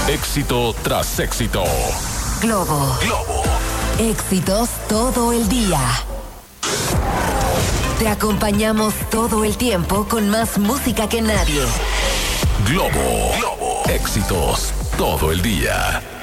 Éxito tras éxito. Globo. Éxitos todo el día. Te acompañamos todo el tiempo con más música que nadie. Globo. Éxitos todo el día.